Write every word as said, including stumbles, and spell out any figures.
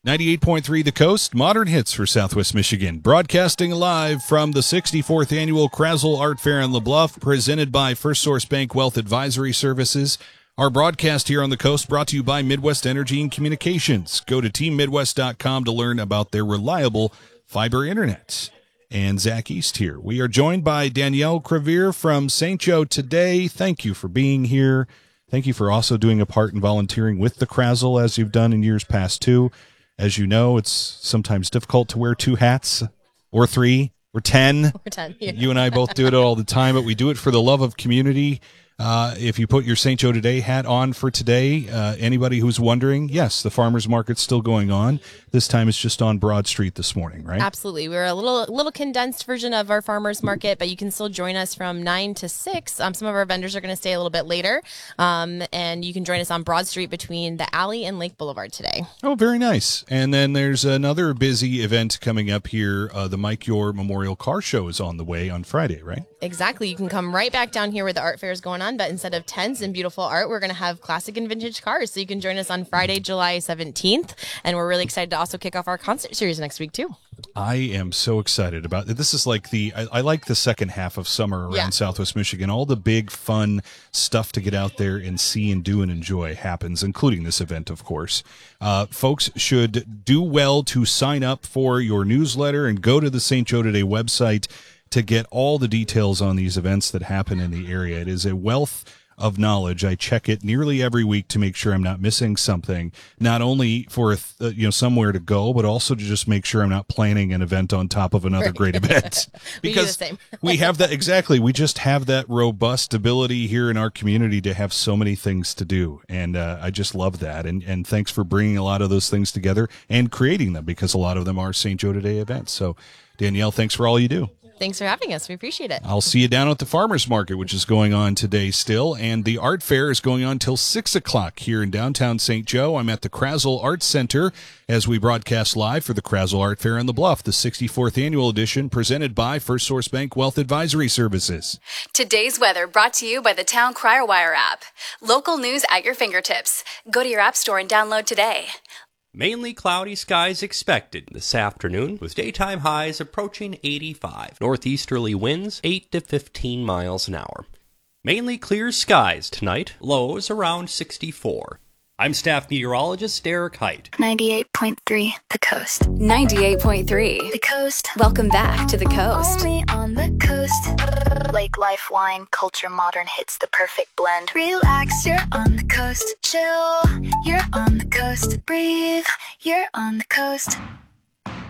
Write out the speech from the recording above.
ninety-eight point three The Coast, modern hits for Southwest Michigan. Broadcasting live from the sixty-fourth Annual Krasl Art Fair in LeBluff, presented by First Source Bank Wealth Advisory Services. Our broadcast here on the coast brought to you by Midwest Energy and Communications. Go to team midwest dot com to learn about their reliable fiber internet. And Zach East here. We are joined by Danielle Crevier from Saint Joe today. Thank you for being here. Thank you for also doing a part in volunteering with the Krasl, as you've done in years past, too. As you know, it's sometimes difficult to wear two hats, or three, or ten. Or ten, yeah. You and I both do it all the time, but we do it for the love of community. Uh, if you put your Saint Joe Today hat on for today, uh, anybody who's wondering, yes, the farmers market's still going on. This time it's just on Broad Street this morning, right? Absolutely. We're a little little condensed version of our farmers market, but you can still join us from nine to six. Um, some of our vendors are going to stay a little bit later, um, and you can join us on Broad Street between the Alley and Lake Boulevard today. Oh, very nice. And then there's another busy event coming up here. Uh, the Mike Yor Memorial Car Show is on the way on Friday, right? Exactly. You can come right back down here where the art fair is going on, but instead of tents and beautiful art, we're going to have classic and vintage cars. So you can join us on Friday, July seventeenth, and we're really excited to also kick off our concert series next week, too. I am so excited about it. This is like the, I, I like the second half of summer around Yeah. Southwest Michigan. All the big, fun stuff to get out there and see and do and enjoy happens, including this event, of course. Uh, folks should do well to sign up for your newsletter and go to the Saint Joe Today website to get all the details on these events that happen in the area. It is a wealth of knowledge. I check it nearly every week to make sure I'm not missing something, not only for uh, you know somewhere to go, but also to just make sure I'm not planning an event on top of another great event. We do Because the same. we have that, exactly. We just have that robust ability here in our community to have so many things to do. And uh, I just love that. And, and thanks for bringing a lot of those things together and creating them, because a lot of them are Saint Joe Today events. So Danielle, thanks for all you do. Thanks for having us. We appreciate it. I'll see you down at the farmers market, which is going on today still, and the art fair is going on till six o'clock here in downtown Saint Joe. I'm at the Krasl Arts Center as we broadcast live for the Krasl Art Fair in the Bluff, the sixty-fourth annual edition, presented by First Source Bank Wealth Advisory Services. Today's weather brought to you by the Town Crier Wire app. Local news at your fingertips. Go to your app store and download today. Mainly cloudy skies expected this afternoon, with daytime highs approaching eighty-five. Northeasterly winds eight to fifteen miles an hour. Mainly clear skies tonight, lows around sixty-four. I'm staff meteorologist Derek Height. ninety-eight point three The Coast. ninety-eight point three. The Coast. Welcome back to the coast. Only on the coast. Lake Life Wine, culture modern hits the perfect blend. Relax, you're on the coast. Chill, you're on the coast. Breathe, you're on the coast.